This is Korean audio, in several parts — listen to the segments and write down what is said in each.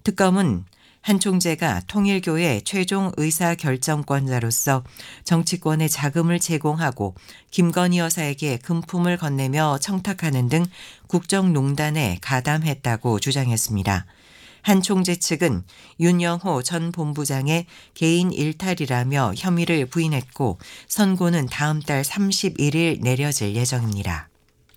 특검은 한 총재가 통일교의 최종 의사결정권자로서 정치권에 자금을 제공하고 김건희 여사에게 금품을 건네며 청탁하는 등 국정농단에 가담했다고 주장했습니다. 한 총재 측은 윤영호 전 본부장의 개인 일탈이라며 혐의를 부인했고 선고는 다음 달 31일 내려질 예정입니다.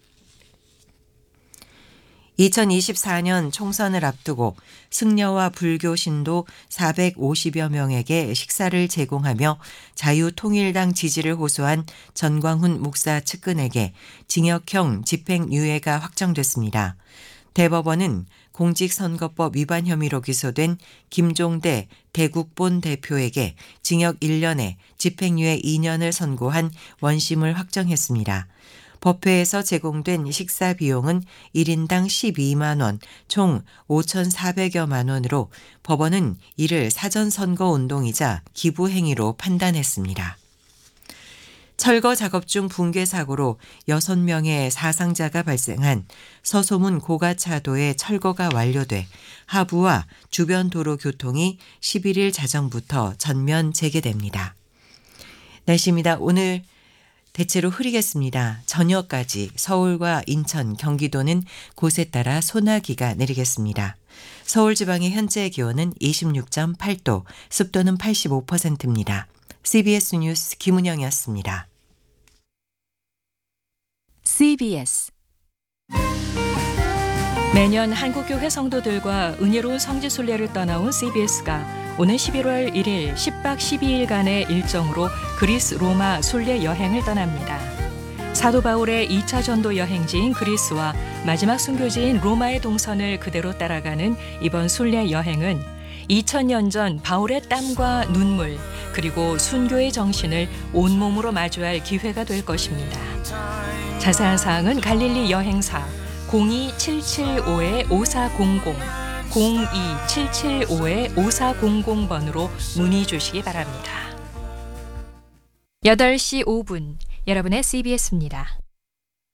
2024년 총선을 앞두고 승려와 불교 신도 450여 명에게 식사를 제공하며 자유통일당 지지를 호소한 전광훈 목사 측근에게 징역형 집행유예가 확정됐습니다. 대법원은 공직선거법 위반 혐의로 기소된 김종대 대국본 대표에게 징역 1년에 집행유예 2년을 선고한 원심을 확정했습니다. 법회에서 제공된 식사 비용은 1인당 12만 원, 총 5,400여만 원으로 법원은 이를 사전선거 운동이자 기부 행위로 판단했습니다. 철거 작업 중 붕괴 사고로 6명의 사상자가 발생한 서소문 고가차도의 철거가 완료돼 하부와 주변 도로 교통이 11일 자정부터 전면 재개됩니다. 날씨입니다. 오늘 대체로 흐리겠습니다. 저녁까지 서울과 인천, 경기도는 곳에 따라 소나기가 내리겠습니다. 서울 지방의 현재 기온은 26.8도, 습도는 85%입니다. CBS 뉴스 김은영이었습니다. CBS 매년 한국교회 성도들과 은혜로운 성지순례를 떠나온 CBS가 오는 11월 1일 10박 12일간의 일정으로 그리스 로마 순례 여행을 떠납니다. 사도 바울의 2차 전도 여행지인 그리스와 마지막 순교지인 로마의 동선을 그대로 따라가는 이번 순례 여행은 2000년 전 바울의 땀과 눈물 그리고 순교의 정신을 온몸으로 마주할 기회가 될 것입니다. 자세한 사항은 갈릴리 여행사 02775-5400 02775-5400번으로 문의 주시기 바랍니다. 8시 5분 여러분의 CBS입니다.